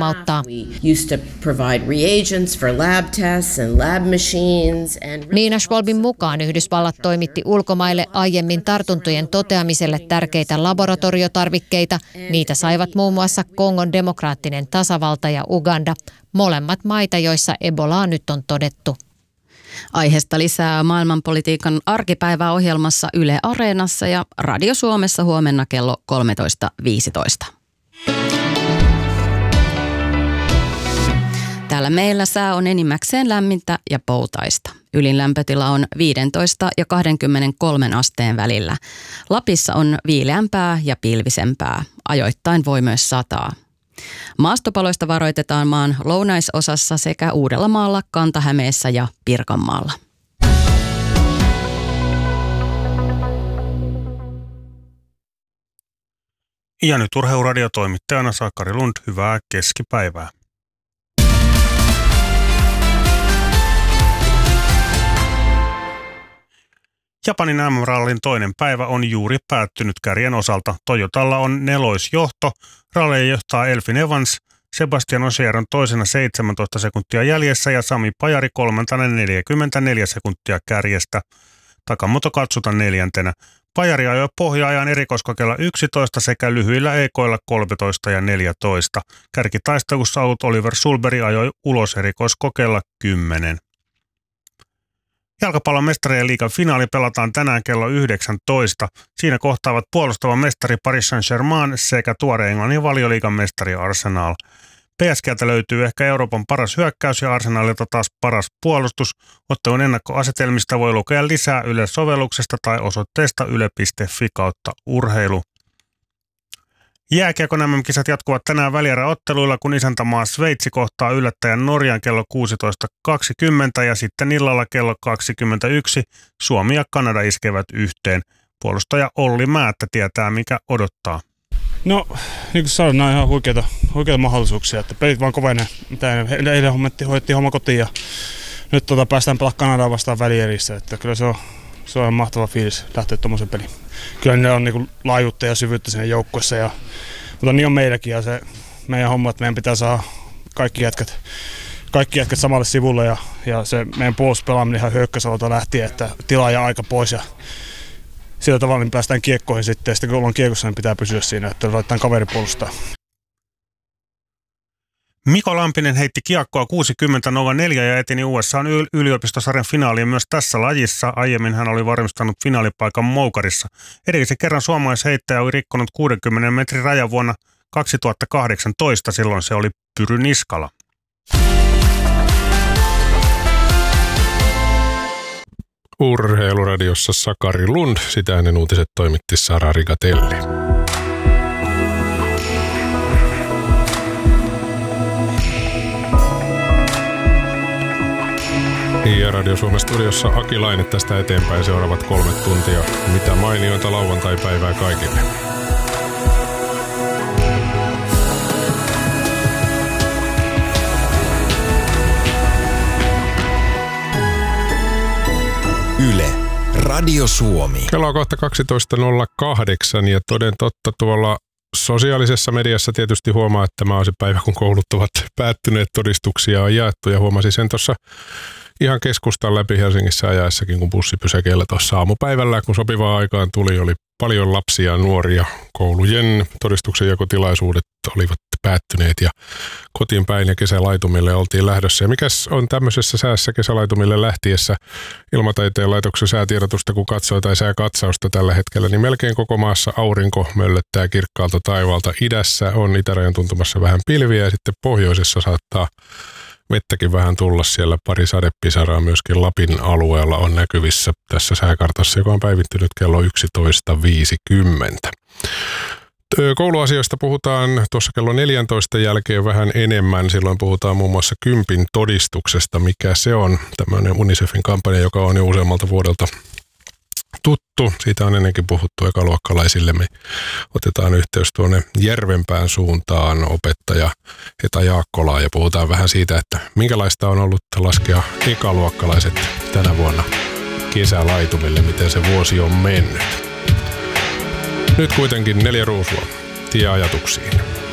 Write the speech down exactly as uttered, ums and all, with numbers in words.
huomauttaa. Nina Schwalbin mukaan Yhdysvallat toimitti ulkomaille aiemmin tartuntojen toteamiselle tärkeitä laboratoriotarvikkeita. Niitä saivat muun muassa Kongon demokraattinen tasavalta ja Uganda, molemmat maita, joissa Ebolaa nyt on todettu. Aiheesta lisää maailmanpolitiikan arkipäivää ohjelmassa Yle Areenassa ja Radio Suomessa huomenna kello kolmetoista viisitoista. Täällä meillä sää on enimmäkseen lämmintä ja poutaista. Ylin lämpötila on viisitoista ja kaksikymmentäkolme asteen välillä. Lapissa on viileämpää ja pilvisempää. Ajoittain voi myös sataa. Maastopaloista varoitetaan maan lounaisosassa sekä Uudellamaalla, Kanta-Hämeessä ja Pirkanmaalla. Ja nyt urheiluradiotoimittajana Sakari Lund, hyvää keskipäivää. Japanin M M-rallin toinen päivä on juuri päättynyt kärjen osalta. Toyotalla on neloisjohto. Rallia johtaa Elfyn Evans, Sebastian Ogier on toisena seitsemäntoista sekuntia jäljessä ja Sami Pajari kolmantena neljäkymmentäneljä sekuntia kärjestä. Takamoto Katsuta neljäntenä. Pajari ajoi pohja-ajan erikoiskokeella yksitoista sekä lyhyillä ekoilla kolmetoista ja neljätoista. Kärkitaistelussa ollut Oliver Sulberg ajoi ulos erikoiskokeella kymmenen. Jalkapallon mestarien liigan finaali pelataan tänään kello yhdeksäntoista. Siinä kohtaavat puolustava mestari Paris Saint-Germain sekä tuore Englannin valioliigan mestari Arsenal. P S G:ltä löytyy ehkä Euroopan paras hyökkäys ja Arsenalilta taas paras puolustus. Ottelun ennakkoasetelmista voi lukea lisää Yle-sovelluksesta tai osoitteesta yle piste fi kautta urheilu. Jääkiekon M M-kisat jatkuvat tänään välieräotteluilla, kun isäntämaa Sveitsi kohtaa yllättäjän Norjan kello kuusitoista kaksikymmentä ja sitten illalla kello kaksikymmentäyksi Suomi ja Kanada iskevät yhteen. Puolustaja Olli Määttä tietää, mikä odottaa. No, niin kuin sanoin, nämä on ihan huikeita, huikeita mahdollisuuksia, että pelit vaan kovenee. Eilen hoidettiin homma kotiin ja nyt tuota, päästään pelaamaan Kanadaa vastaan välierissä, että kyllä se on, se on mahtava fiilis lähteä tuommoisen peliin. Kyllä ne on niin kuin laajuutta ja syvyyttä siinä joukkueessa, ja, mutta niin on meilläkin ja se meidän homma, että meidän pitää saada kaikki jätkät, kaikki jätkät samalle sivulle ja, ja se meidän puolustuspelaaminen ihan hyökkäysalueelta lähtien, että tilaa ja aika pois ja sillä tavalla niin päästään kiekkoihin sitten ja sitten kun ollaan kiekossa, niin pitää pysyä siinä, että laitetaan kaveri puolustaa. Miko Lampinen heitti kiekkoa kuusikymmentä nolla neljä ja eteni U S A:n yliopistosarjan finaaliin myös tässä lajissa. Aiemmin hän oli varmistanut finaalipaikan Moukarissa. Edellisen kerran suomalaisheittäjä oli rikkonut kuudenkymmenen metrin rajan vuonna kaksituhattakahdeksantoista. Silloin se oli Pyry Niskala. Urheiluradiossa Sakari Lund, sitä ennen uutiset toimitti Sara Rigatelli. Ja Radio Suomen studiossa Aki Laine tästä eteenpäin seuraavat kolme tuntia. Mitä mainioita lauantai-päivää kaikille. Yle, Radio Suomi. Kello on kohta kaksitoista nolla kahdeksan ja toden totta tuolla sosiaalisessa mediassa tietysti huomaa, että tämä on se päivä, kun koulut ovat päättyneet, todistuksia on jaettu ja huomasin sen tuossa ihan keskustan läpi Helsingissä ajaessakin, kun bussipysäkeillä tuossa aamupäivällä, kun sopivaan aikaan tuli, oli paljon lapsia ja nuoria. Koulujen todistuksenjakotilaisuudet olivat päättyneet ja kotiin päin ja kesälaitumille oltiin lähdössä. Ja mikäs on tämmöisessä säässä kesälaitumille lähtiessä Ilmataiteen laitoksen säätiedotusta, kun katsoo tai sääkatsausta tällä hetkellä, niin melkein koko maassa aurinko möllöttää kirkkaalta taivaalta. Idässä on itärajan tuntumassa vähän pilviä ja sitten pohjoisessa saattaa vettäkin vähän tulla, siellä pari sadepisaraa myöskin Lapin alueella on näkyvissä tässä sääkartassa, joka on päivittynyt kello yksitoista viisikymmentä. Kouluasioista puhutaan tuossa kello neljäntoista jälkeen vähän enemmän. Silloin puhutaan muun muassa kympin todistuksesta, mikä se on. Tämmöinen UNICEFin kampanja, joka on jo useammalta vuodelta tuttu. Siitä on ennenkin puhuttu ekaluokkalaisille. Me otetaan yhteys tuonne Järvenpään suuntaan opettaja Heta Jaakkolaa ja puhutaan vähän siitä, että minkälaista on ollut laskea ekaluokkalaiset tänä vuonna kesälaitumille, miten se vuosi on mennyt. Nyt kuitenkin neljä ruusua. Tie ajatuksiin.